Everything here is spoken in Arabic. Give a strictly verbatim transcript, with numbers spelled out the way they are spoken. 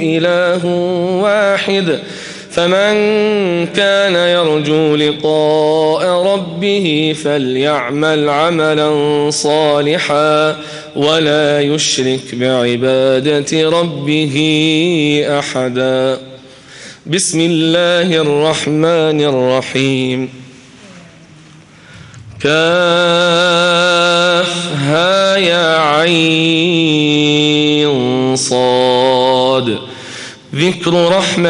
إله واحد فمن كان يرجو لقاء ربه فليعمل عملا صالحا ولا يشرك بعبادة ربه أحدا. بسم الله الرحمن الرحيم. كافها يا عين صاد ذكر رحمة